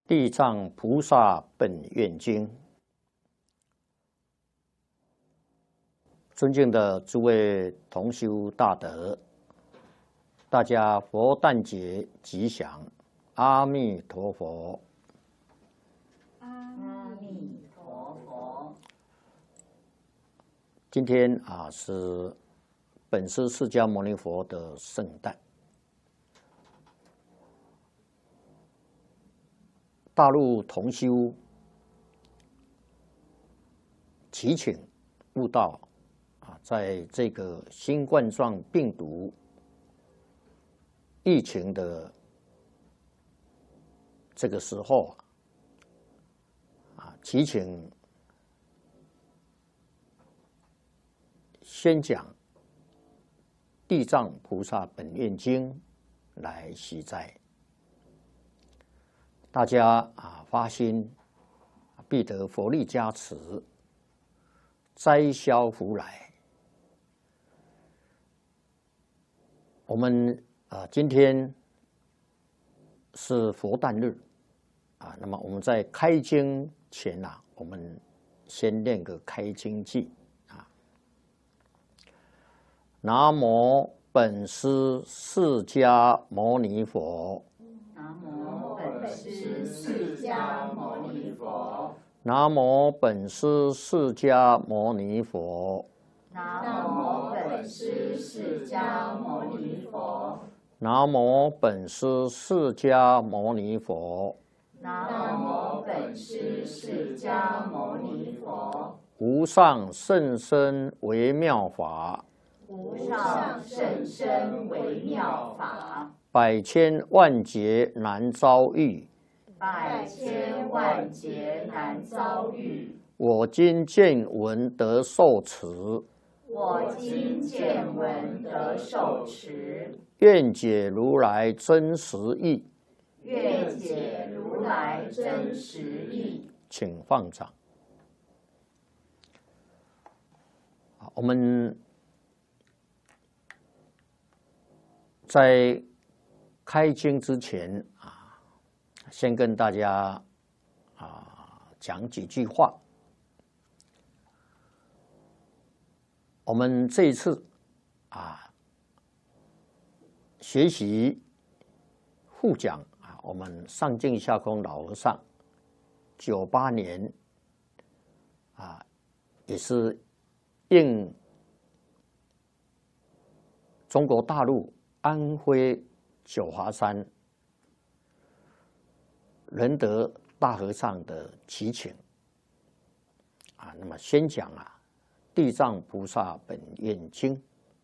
地藏菩萨本愿经，尊敬的诸位同修大德，大家佛诞节吉祥，阿弥陀佛。 阿弥陀佛。 今天是本师释迦牟尼佛的圣诞。大陆同修祈请悟道在这个新冠状病毒疫情的这个时候祈请先讲《地藏菩萨本愿经》来息灾。大家发心，必得佛力加持，灾消福来。我们今天是佛诞日那么我们在开经前我们先念个开经偈南无本师释迦牟尼佛。 南无本师释迦牟尼佛。 南无本师释迦牟尼佛。 南无本师释迦牟尼佛。 南无本师释迦牟尼佛。 南无本师释迦牟尼佛。 无上甚深微妙法。 无上甚深微妙法。 百千万劫难遭遇。 百千万劫难遭遇。 我今见闻得受持。 我今见闻得受持。 愿解如来真实义。 愿解如来真实义。 请放掌。我们在开经之前先跟大家讲几句话。我们这一次学习护讲我们上净下空老和尚98年也是应中国大陆安徽九华山仁德大和尚的祈请那么先讲地藏菩萨本愿经，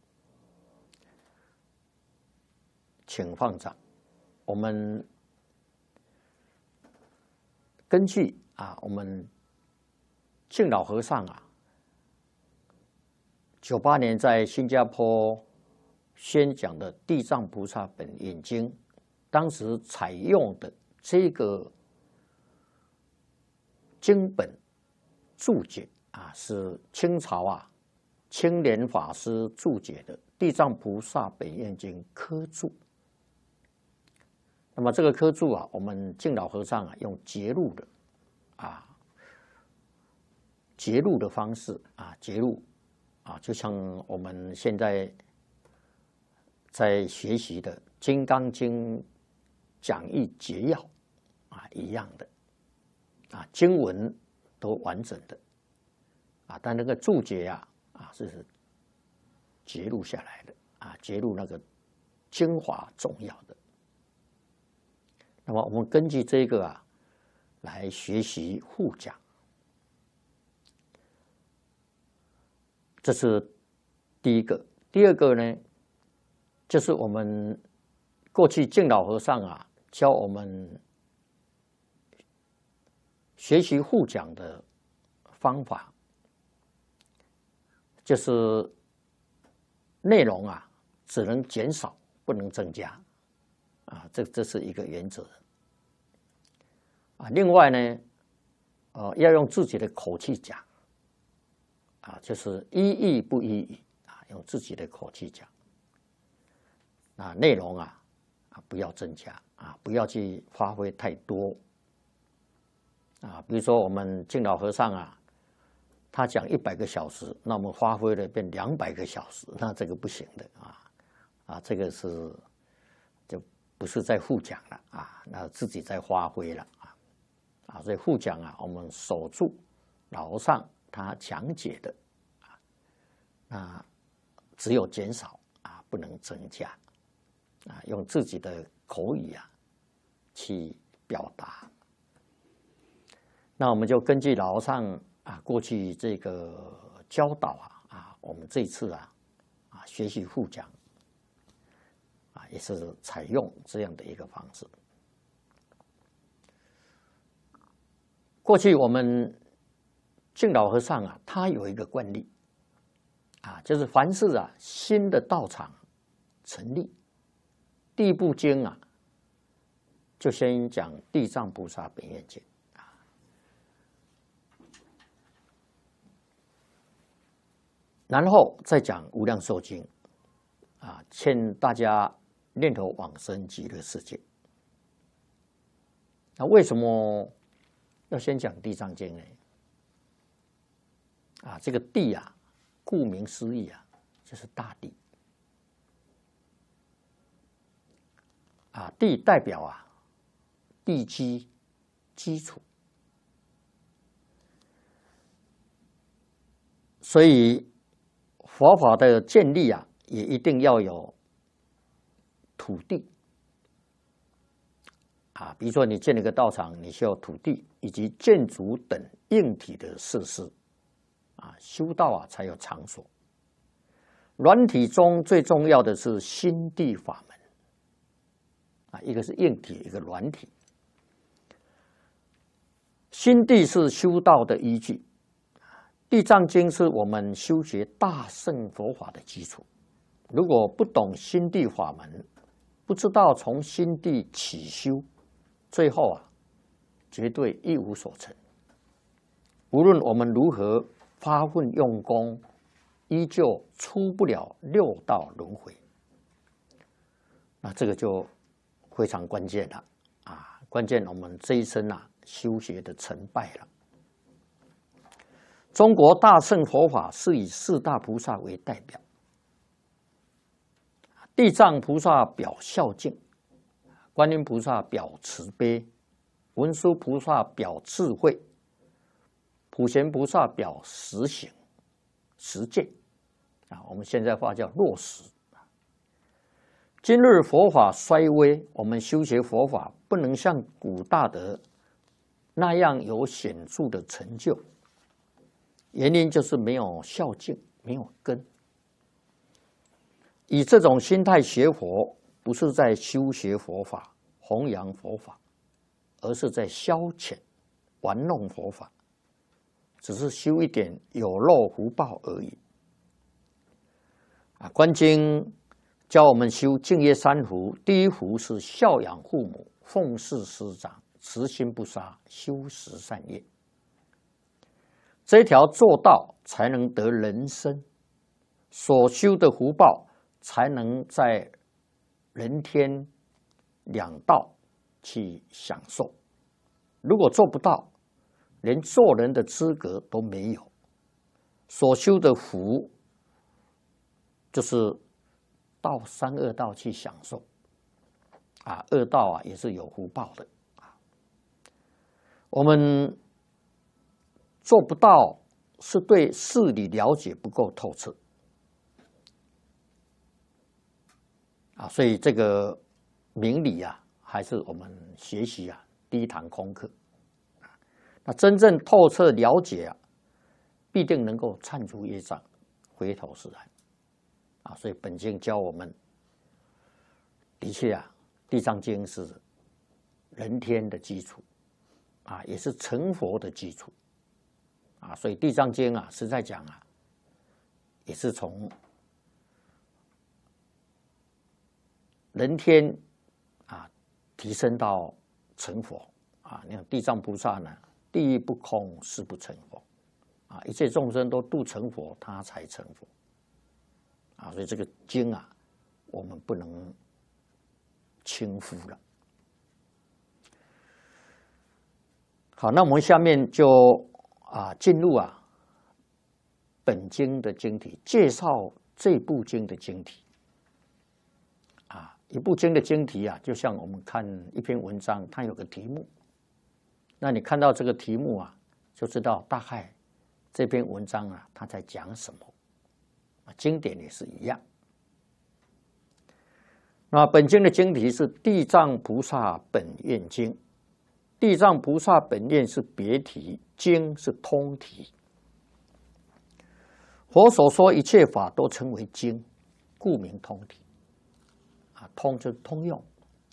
请放掌。我们根据我们净老和尚98年在新加坡宣讲的地藏菩萨本愿经，当时采用的这个经本注解是清朝青莲法师注解的《地藏菩萨本愿经》科注。那么这个科注我们净老和尚用节录的节录的方式节录就像我们现在在学习的《金刚经》讲义节要一样的经文都完整的但那个注解是节录下来的节录那个精华重要的。那么我们根据这个来学习护讲，这是第一个。第二个呢，就是我们过去净老和尚教我们学习护讲的方法，就是内容只能减少，不能增加这是一个原则另外呢要用自己的口气讲就是依义不依语用自己的口气讲内容不要增加不要去发挥太多比如说我们敬老和尚啊，他讲100个小时，那我们发挥了变200个小时，那这个不行的这个就不是在互讲了那自己在发挥了所以互讲我们守住老和尚他讲解的那只有减少不能增加用自己的口语去表达。那我们就根据老和尚过去这个教导我们这次学习互讲也是采用这样的一个方式。过去我们敬老和尚他有一个惯例就是凡是新的道场成立，第一部经就先讲地藏菩萨本愿经然后再讲无量寿经劝大家念头往生极乐世界。那为什么要先讲地藏经呢？这个地顾名思义就是大地地代表地基础，所以佛法的建立也一定要有土地比如说你建了一个道场，你需要土地以及建筑等硬体的设施修道才有场所。软体中最重要的是心地法门一个是硬体，一个软体。心地是修道的依据，地藏经是我们修学大乘佛法的基础。如果不懂心地法门，不知道从心地起修，最后绝对一无所成。无论我们如何发奋用功，依旧出不了6道轮回。那这个就非常关键了关键我们这一生修学的成败了。中国大乘佛法是以4大菩萨为代表，地藏菩萨表孝敬，观音菩萨表慈悲，文殊菩萨表智慧，普贤菩萨表实行实践我们现在话叫落实。今日佛法衰微，我们修学佛法不能像古大德那样有显著的成就，原因就是没有孝敬，没有根。以这种心态学佛，不是在修学佛法、弘扬佛法，而是在消遣、玩弄佛法，只是修一点有漏福报而已。观经教我们修净业3福，第一福是孝养父母、奉事师长、慈心不杀、修10善业。这条做到，才能得人生，所修的福报才能在人天2道去享受。如果做不到，连做人的资格都没有。所修的福就是到3恶道去享受恶道也是有福报的我们做不到，是对事理了解不够透彻所以这个明理还是我们学习第一堂功课那真正透彻了解必定能够忏除业障，回头是岸所以本经教我们，的确地藏经是人天的基础也是成佛的基础所以地藏经实在讲也是从人天提升到成佛你看地藏菩萨呢，地狱不空，誓不成佛一切众生都度成佛，他才成佛所以这个经我们不能轻忽了。 好，那我们下面就进入本经的经题，介绍这部经的经题。一部经的经题就像我们看一篇文章，它有个题目，那你看到这个题目就知道大概这篇文章它在讲什么。经典也是一样。那本经的经题是《地藏菩萨本愿经》，地藏菩萨本愿是别题，经是通题。佛所说一切法都称为经，故名通题。通就是通用，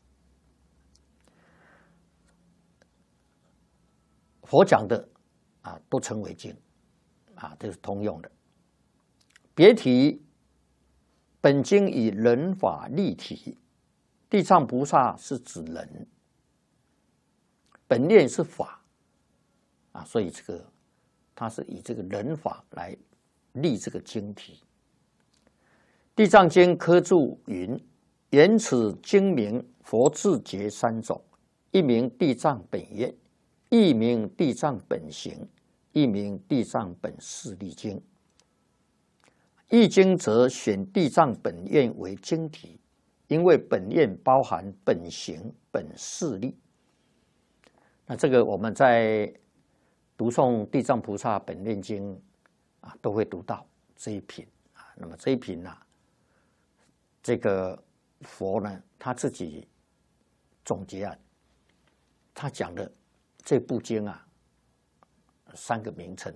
佛讲的都称为经，这是通用的。别题，本经以人法立体，地藏菩萨是指人，本愿是法所以这个它是以这个人法来立这个经题。地藏经科注云：言此经名佛智觉三种，一名地藏本愿，一名地藏本行，一名地藏本誓力经。易经则选地藏本愿为经题，因为本愿包含本行、本誓力。那这个我们在读诵地藏菩萨本愿经都会读到这一品那么这一品这个佛呢，他自己总结他讲的这部经3个名称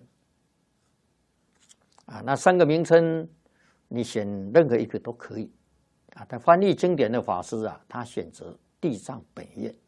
那3个名称你选任何一个都可以但翻译经典的法师他选择地藏本愿